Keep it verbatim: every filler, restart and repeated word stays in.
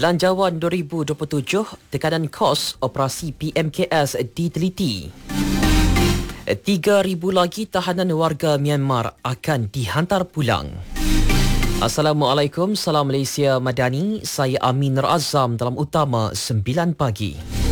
Belanjawan dua ribu dua puluh tujuh, tekanan kos operasi P M K S diteliti. tiga ribu lagi tahanan warga Myanmar akan dihantar pulang. Assalamualaikum, salam Malaysia Madani. Saya Amin Nur Azam dalam Utama sembilan pagi.